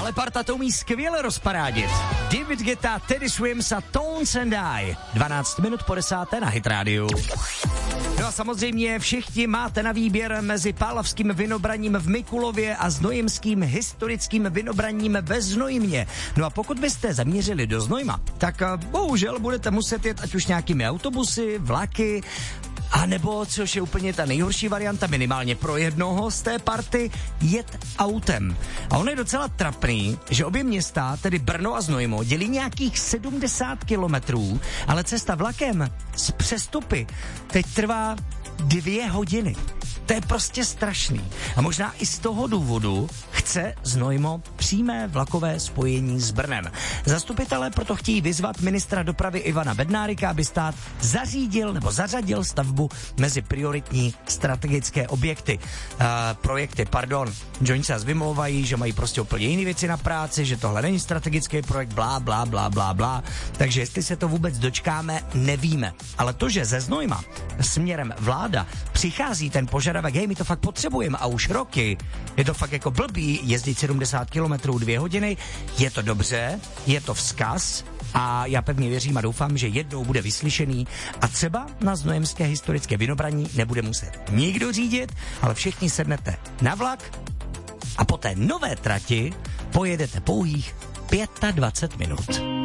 Tahle parta to umí skvěle rozparádit. David Guetta, Teddy Swims a Tones and I. 12 minut po 10. na Hit Radio. No a samozřejmě všichni máte na výběr mezi pálavským vinobraním v Mikulově a znojemským historickým vinobraním ve Znojmě. No a pokud byste zamířili do Znojma, tak bohužel budete muset jet ať už nějakými autobusy, vlaky, a nebo, což je úplně ta nejhorší varianta, minimálně pro jednoho z té party, jet autem. A ono je docela trapný, že obě města, tedy Brno a Znojmo, dělí nějakých 70 kilometrů, ale cesta vlakem z Přestupy teď trvá 2 hodiny. To je prostě strašný. A možná i z toho důvodu chce Znojmo přímé vlakové spojení s Brnem. Zastupitelé proto chtějí vyzvat ministra dopravy Ivana Bednárika, aby stát zařadil stavbu mezi prioritní strategické projekty. Oni se vymlouvají, že mají prostě úplně jiné věci na práci, že tohle není strategický projekt, blá, blá, blá, blá, blá. Takže jestli se to vůbec dočkáme, nevíme. Ale to, že ze Znojma směrem vláda přichází ten požadavek, hej, my to fakt potřebujeme a už roky, je to fakt jako blbý jezdit 70 kilometrů 2 hodiny, je to dobře, je to vzkaz a já pevně věřím a doufám, že jednou bude vyslyšený a třeba na znojemské historické vinobraní nebude muset nikdo řídit, ale všichni sednete na vlak a po té nové trati pojedete pouhých 25 minut.